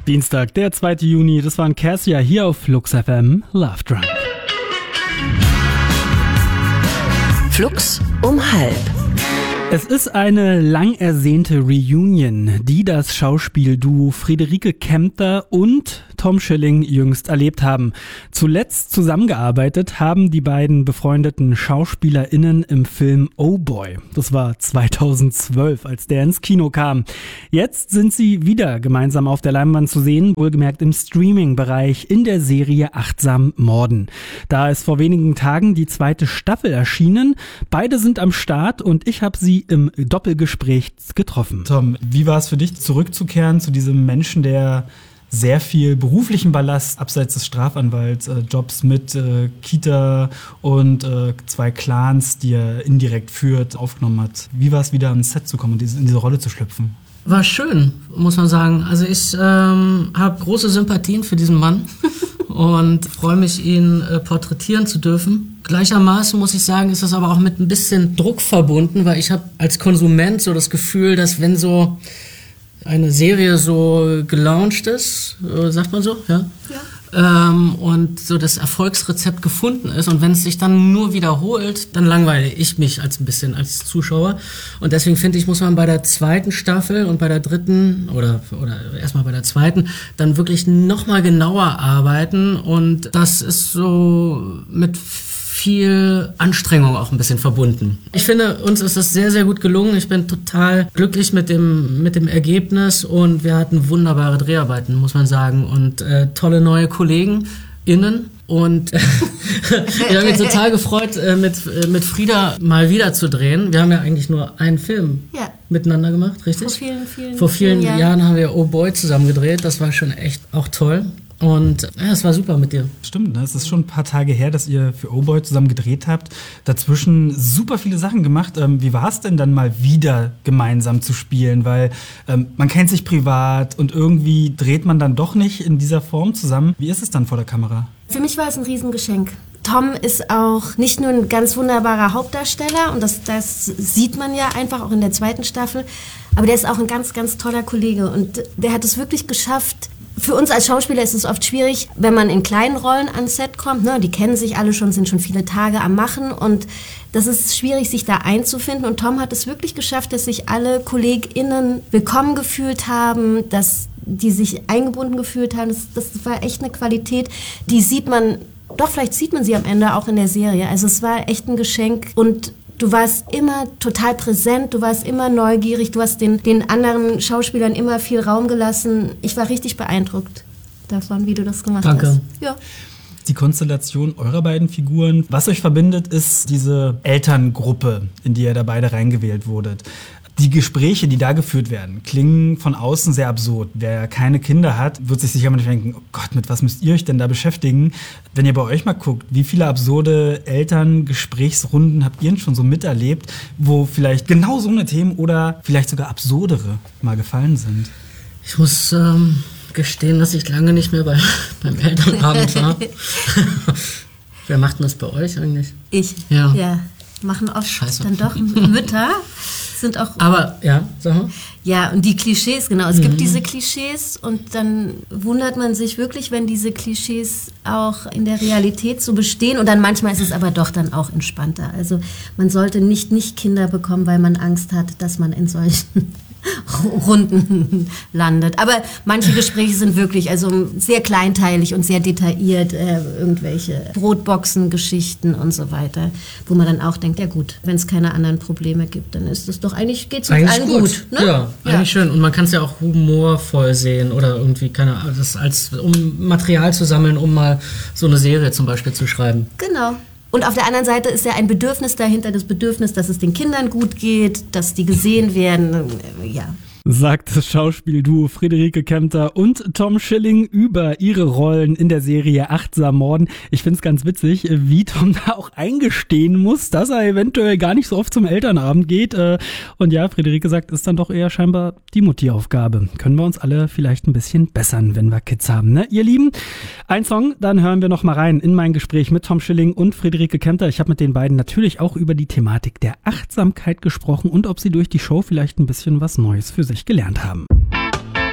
Dienstag, der 2. Juni, das war ein Cassia hier auf Flux FM, Love Drunk. Flux um 12:30. Es ist eine lang ersehnte Reunion, die das Schauspielduo Friederike Kempter und Tom Schilling jüngst erlebt haben. Zuletzt zusammengearbeitet haben die beiden befreundeten SchauspielerInnen im Film Oh Boy. Das war 2012, als der ins Kino kam. Jetzt sind sie wieder gemeinsam auf der Leinwand zu sehen, wohlgemerkt im Streaming-Bereich in der Serie Achtsam Morden. Da ist vor wenigen Tagen die 2. Staffel erschienen. Beide sind am Start und ich habe sie im Doppelgespräch getroffen. Tom, wie war es für dich, zurückzukehren zu diesem Menschen, der sehr viel beruflichen Ballast abseits des Strafanwalts, Jobs mit Kita und 2 Clans, die er indirekt führt, aufgenommen hat? Wie war es, wieder ans Set zu kommen und in diese Rolle zu schlüpfen? War schön, muss man sagen. Also ich habe große Sympathien für diesen Mann und freue mich, ihn porträtieren zu dürfen. Gleichermaßen muss ich sagen, ist das aber auch mit ein bisschen Druck verbunden, weil ich habe als Konsument so das Gefühl, dass wenn so eine Serie so gelauncht ist, sagt man so, ja? Ja. Und so das Erfolgsrezept gefunden ist und wenn es sich dann nur wiederholt, dann langweile ich mich ein bisschen als Zuschauer und deswegen finde ich, muss man bei der 2. Staffel und bei der 3. oder erstmal bei der 2. dann wirklich nochmal genauer arbeiten und das ist so mit viel Anstrengung auch ein bisschen verbunden. Ich finde, uns ist das sehr, sehr gut gelungen. Ich bin total glücklich mit dem Ergebnis und wir hatten wunderbare Dreharbeiten, muss man sagen, und tolle neue KollegInnen. Und ich habe mich total gefreut, mit Frieda mal wieder zu drehen. Wir haben ja eigentlich nur einen Film miteinander gemacht, richtig? Vor vielen Jahren haben wir Oh Boy zusammen gedreht. Das war schon echt auch toll. Und ja, es war super mit dir. Stimmt, ne? Es ist schon ein paar Tage her, dass ihr für Oh Boy zusammen gedreht habt. Dazwischen super viele Sachen gemacht. Wie war es denn dann mal wieder gemeinsam zu spielen? Weil man kennt sich privat und irgendwie dreht man dann doch nicht in dieser Form zusammen. Wie ist es dann vor der Kamera? Für mich war es ein Riesengeschenk. Tom ist auch nicht nur ein ganz wunderbarer Hauptdarsteller und das sieht man ja einfach auch in der 2. Staffel, aber der ist auch ein ganz, ganz toller Kollege und der hat es wirklich geschafft. Für uns als Schauspieler ist es oft schwierig, wenn man in kleinen Rollen ans Set kommt. Ne? Die kennen sich alle schon, sind schon viele Tage am Machen und das ist schwierig, sich da einzufinden. Und Tom hat es wirklich geschafft, dass sich alle KollegInnen willkommen gefühlt haben, dass die sich eingebunden gefühlt haben. Das war echt eine Qualität, die sieht man, doch vielleicht sieht man sie am Ende auch in der Serie. Also es war echt ein Geschenk und du warst immer total präsent, du warst immer neugierig, du hast den anderen Schauspielern immer viel Raum gelassen. Ich war richtig beeindruckt davon, wie du das gemacht hast. Danke. Ja. Die Konstellation eurer beiden Figuren, was euch verbindet, ist diese Elterngruppe, in die ihr da beide reingewählt wurdet. Die Gespräche, die da geführt werden, klingen von außen sehr absurd. Wer keine Kinder hat, wird sich sicher mal denken, oh Gott, mit was müsst ihr euch denn da beschäftigen? Wenn ihr bei euch mal guckt, wie viele absurde Elterngesprächsrunden habt ihr denn schon so miterlebt, wo vielleicht genau so eine Themen oder vielleicht sogar absurdere mal gefallen sind? Ich muss gestehen, dass ich lange nicht mehr beim Elternabend war. Wer macht denn das bei euch eigentlich? Ich. Ja. Machen oft dann doch Mütter. Sind auch. Aber, ja, sag mal. Ja, und die Klischees, genau. Es gibt diese Klischees und dann wundert man sich wirklich, wenn diese Klischees auch in der Realität so bestehen. Und dann manchmal ist es aber doch dann auch entspannter. Also man sollte nicht Kinder bekommen, weil man Angst hat, dass man in solchen Runden landet. Aber manche Gespräche sind wirklich sehr kleinteilig und sehr detailliert, irgendwelche Brotboxen-Geschichten und so weiter, wo man dann auch denkt, ja gut, wenn es keine anderen Probleme gibt, dann ist es doch eigentlich, geht's uns allen gut. Ne? Ja, eigentlich schön. Und man kann es ja auch humorvoll sehen oder irgendwie, keine Ahnung, um Material zu sammeln, um mal so eine Serie zum Beispiel zu schreiben. Genau. Und auf der anderen Seite ist ja ein Bedürfnis dahinter, das Bedürfnis, dass es den Kindern gut geht, dass die gesehen werden, ja. Sagt das Schauspielduo Friederike Kempter und Tom Schilling über ihre Rollen in der Serie Achtsam Morden. Ich find's ganz witzig, wie Tom da auch eingestehen muss, dass er eventuell gar nicht so oft zum Elternabend geht. Und ja, Friederike sagt, ist dann doch eher scheinbar die Mutti-Aufgabe. Können wir uns alle vielleicht ein bisschen bessern, wenn wir Kids haben, ne? Ihr Lieben, ein Song, dann hören wir noch mal rein in mein Gespräch mit Tom Schilling und Friederike Kempter. Ich habe mit den beiden natürlich auch über die Thematik der Achtsamkeit gesprochen und ob sie durch die Show vielleicht ein bisschen was Neues für sich gelernt haben.